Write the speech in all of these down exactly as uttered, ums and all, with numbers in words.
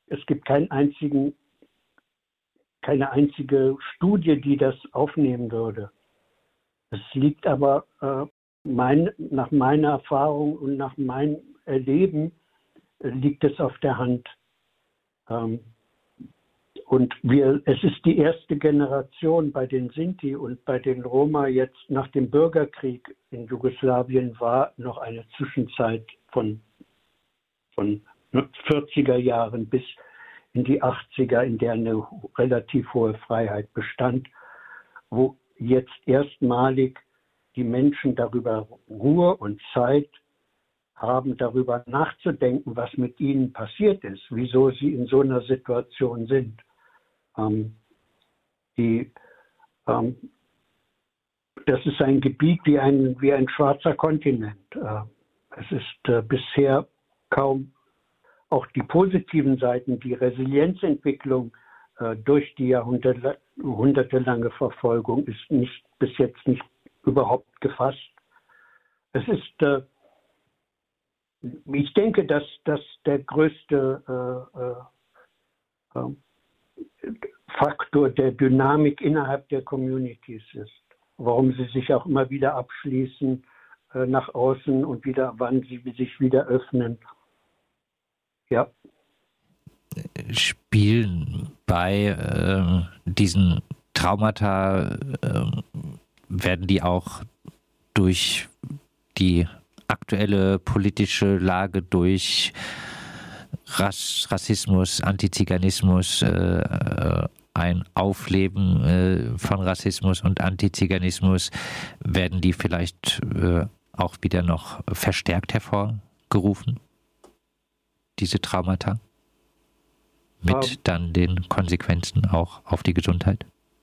es gibt keinen einzigen, keine einzige Studie, die das aufnehmen würde. Es liegt aber äh, mein, nach meiner Erfahrung und nach meinem Erleben äh, liegt es auf der Hand. Ähm, und wir, es ist die erste Generation bei den Sinti und bei den Roma jetzt nach dem Bürgerkrieg in Jugoslawien war noch eine Zwischenzeit von, von vierziger Jahren bis in die achtziger, in der eine relativ hohe Freiheit bestand, wo jetzt erstmalig die Menschen darüber Ruhe und Zeit haben, darüber nachzudenken, was mit ihnen passiert ist, wieso sie in so einer Situation sind. Ähm, die, ähm, das ist ein Gebiet wie ein, wie ein schwarzer Kontinent. Äh, es ist äh, bisher kaum, auch die positiven Seiten, die Resilienzentwicklung äh, durch die Jahrhunderte, jahrhundertelange Verfolgung ist nicht, bis jetzt nicht überhaupt gefasst. Es ist, äh, ich denke, dass das der größte äh, äh, Faktor der Dynamik innerhalb der Communities ist. Warum sie sich auch immer wieder abschließen äh, nach außen und wieder, wann sie sich wieder öffnen. Ja. Spielen bei äh, diesen Traumata, äh, werden die auch durch die aktuelle politische Lage, durch Rass, Rassismus, Antiziganismus, äh, ein Aufleben äh, von Rassismus und Antiziganismus, werden die vielleicht äh, auch wieder noch verstärkt hervorgerufen, diese Traumata, mit um, dann den Konsequenzen auch auf die Gesundheit?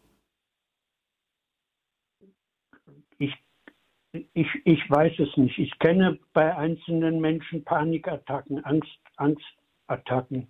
Ich, ich, ich weiß es nicht. Ich kenne bei einzelnen Menschen Panikattacken, Angst, Angstattacken.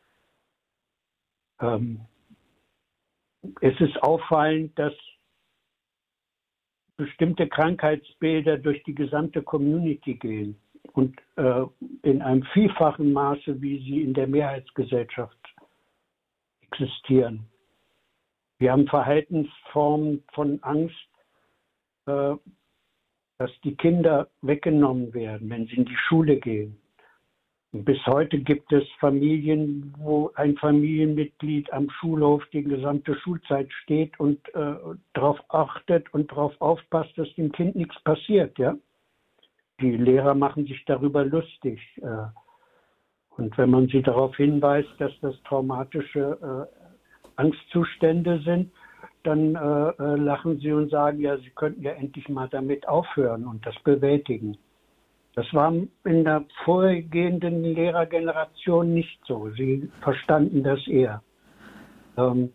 Ähm, es ist auffallend, dass bestimmte Krankheitsbilder durch die gesamte Community gehen und äh, in einem vielfachen Maße, wie sie in der Mehrheitsgesellschaft existieren. Wir haben Verhaltensformen von Angst, äh, dass die Kinder weggenommen werden, wenn sie in die Schule gehen. Und bis heute gibt es Familien, wo ein Familienmitglied am Schulhof die gesamte Schulzeit steht und äh, darauf achtet und darauf aufpasst, dass dem Kind nichts passiert. Ja? Die Lehrer machen sich darüber lustig. Äh, und wenn man sie darauf hinweist, dass das traumatische äh, Angstzustände sind, dann äh, äh, lachen sie und sagen, ja, sie könnten ja endlich mal damit aufhören und das bewältigen. Das war in der vorhergehenden Lehrergeneration nicht so. Sie verstanden das eher. Ähm,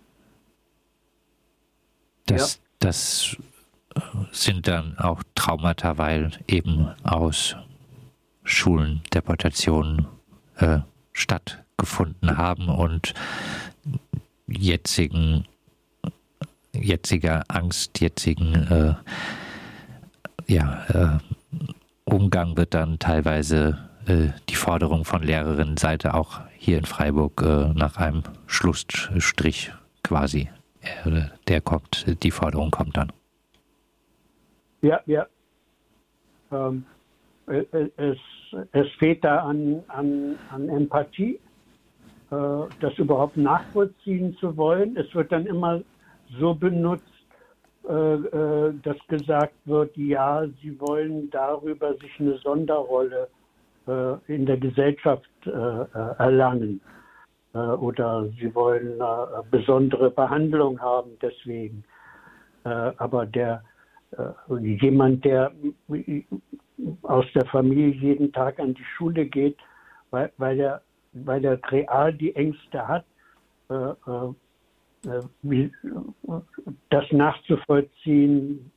das, ja. das sind dann auch Traumata, weil eben aus Schulen Deportationen äh, stattgefunden haben und jetzigen, jetziger Angst, jetzigen äh, ja, äh, Umgang wird dann teilweise äh, die Forderung von Lehrerinnenseite auch hier in Freiburg äh, nach einem Schlussstrich quasi. Äh, der kommt, die Forderung kommt dann. Ja, ja. Ähm, es, es fehlt da an, an, an Empathie, äh, das überhaupt nachvollziehen zu wollen. Es wird dann immer so benutzt, dass gesagt wird, ja, sie wollen darüber sich eine Sonderrolle äh, in der Gesellschaft äh, erlangen äh, oder sie wollen äh, besondere Behandlung haben deswegen. Äh, aber der äh, jemand, der aus der Familie jeden Tag an die Schule geht, weil, weil er weil er real die Ängste hat, äh, äh, Wie, das nachzuvollziehen,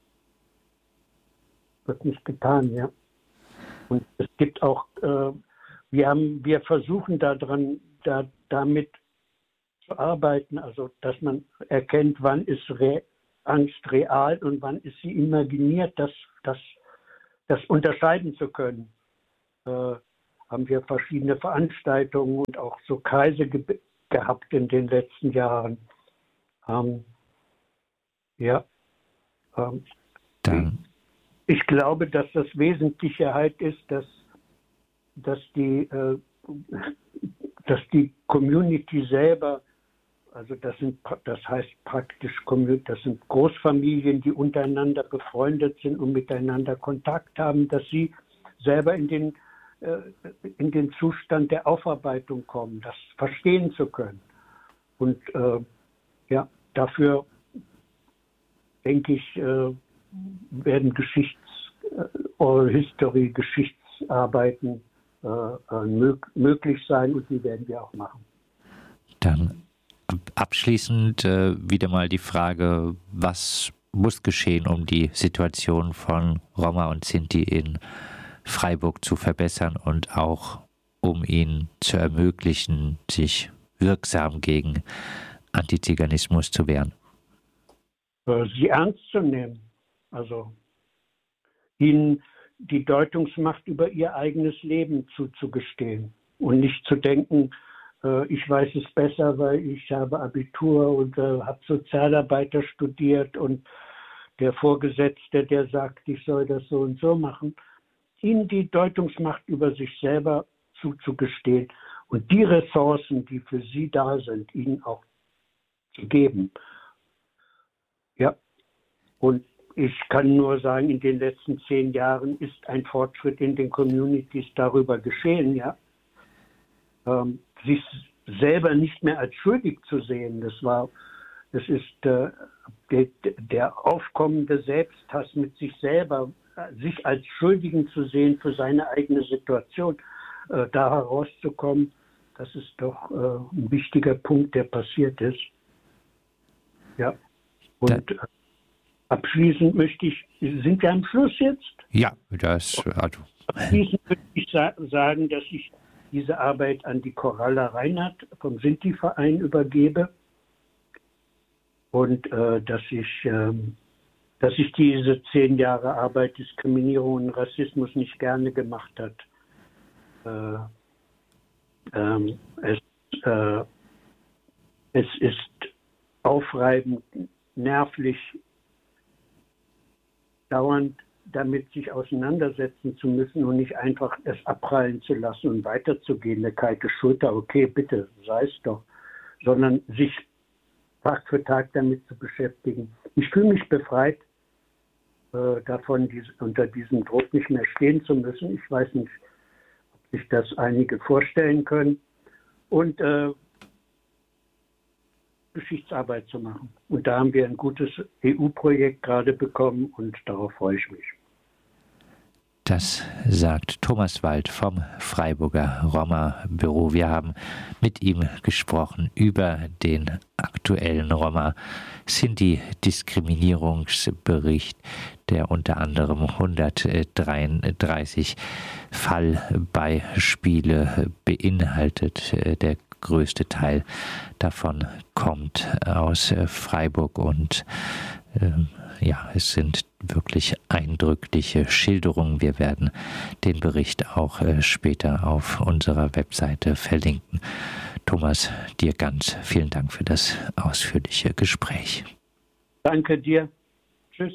wird nicht getan, ja. Und es gibt auch, äh, wir haben, wir versuchen daran, da, damit zu arbeiten, also dass man erkennt, wann ist Re- Angst real und wann ist sie imaginiert, das, das, das unterscheiden zu können. Äh, haben wir verschiedene Veranstaltungen und auch so Kreise ge- gehabt in den letzten Jahren. Ähm, ja, ähm, Dann. Ich glaube, dass das Wesentliche halt ist, dass, dass, die, äh, dass die Community selber, also das, sind, das heißt praktisch, das sind Großfamilien, die untereinander befreundet sind und miteinander Kontakt haben, dass sie selber in den, äh, in den Zustand der Aufarbeitung kommen, das verstehen zu können. Und äh, ja, dafür denke ich, äh, werden Geschichts-, äh, Oral History, Geschichtsarbeiten äh, äh, mög- möglich sein und die werden wir auch machen. Dann abschließend äh, wieder mal die Frage, was muss geschehen, um die Situation von Roma und Sinti in Freiburg zu verbessern und auch um ihnen zu ermöglichen, sich wirksam gegen Antiziganismus zu wehren? Sie ernst zu nehmen, also ihnen die Deutungsmacht über ihr eigenes Leben zuzugestehen und nicht zu denken, äh, ich weiß es besser, weil ich habe Abitur und äh, habe Sozialarbeiter studiert und der Vorgesetzte, der sagt, ich soll das so und so machen, ihnen die Deutungsmacht über sich selber zuzugestehen und die Ressourcen, die für sie da sind, ihnen auch zu geben. Ja, und ich kann nur sagen, in den letzten zehn Jahren ist ein Fortschritt in den Communities darüber geschehen, ja. Ähm, sich selber nicht mehr als schuldig zu sehen, das war, das ist äh, der, der aufkommende Selbsthass mit sich selber, äh, sich als Schuldigen zu sehen für seine eigene Situation, äh, da herauszukommen, das ist doch äh, ein wichtiger Punkt, der passiert ist. Ja, und äh, abschließend möchte ich, sind wir am Schluss jetzt? Ja, das. Also. Abschließend möchte ich sa- sagen, dass ich diese Arbeit an die Coralla Reinhardt vom Sinti-Verein übergebe und äh, dass ich, ähm, dass ich diese zehn Jahre Arbeit Diskriminierung und Rassismus nicht gerne gemacht hat. Äh, ähm, es, äh, es ist aufreibend, nervlich, dauernd damit sich auseinandersetzen zu müssen und nicht einfach es abprallen zu lassen und weiterzugehen, eine kalte Schulter, okay, bitte, sei es doch, sondern sich Tag für Tag damit zu beschäftigen. Ich fühle mich befreit äh, davon, dies, unter diesem Druck nicht mehr stehen zu müssen. Ich weiß nicht, ob sich das einige vorstellen können. Und äh, Geschichtsarbeit zu machen. Und da haben wir ein gutes E U-Projekt gerade bekommen und darauf freue ich mich. Das sagt Thomas Wald vom Freiburger Roma-Büro. Wir haben mit ihm gesprochen über den aktuellen Roma-Sinti-Diskriminierungsbericht, der unter anderem hundertdreiunddreißig Fallbeispiele beinhaltet. Der größte Teil davon kommt aus Freiburg und äh, ja, es sind wirklich eindrückliche Schilderungen. Wir werden den Bericht auch äh, später auf unserer Webseite verlinken. Thomas, dir ganz vielen Dank für das ausführliche Gespräch. Danke dir. Tschüss.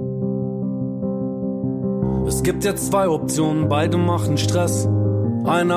Es gibt jetzt zwei Optionen, beide machen Stress. Einer